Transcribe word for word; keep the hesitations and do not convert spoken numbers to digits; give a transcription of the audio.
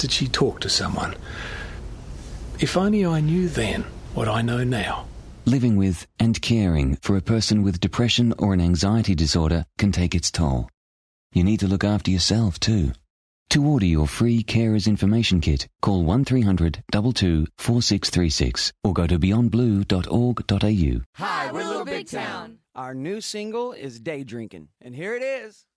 did she talk to someone? If only I knew then what I know now. Living with and caring for a person with depression or an anxiety disorder can take its toll. You need to look after yourself too. To order your free Carers Information Kit, call one three hundred two two four six three six or go to beyond blue dot org dot a u. Hi, we're Little Big Town. Our new single is Day Drinking, and here it is.